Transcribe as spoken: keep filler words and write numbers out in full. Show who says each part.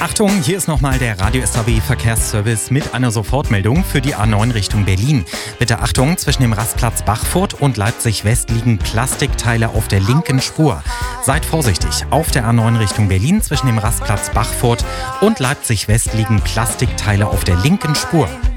Speaker 1: Achtung, hier ist nochmal der Radio S A W Verkehrsservice mit einer Sofortmeldung für die A neun Richtung Berlin. Bitte Achtung, zwischen dem Rastplatz Bachfurt und Leipzig West liegen Plastikteile auf der linken Spur. Seid vorsichtig, auf der A neun Richtung Berlin zwischen dem Rastplatz Bachfurt und Leipzig West liegen Plastikteile auf der linken Spur.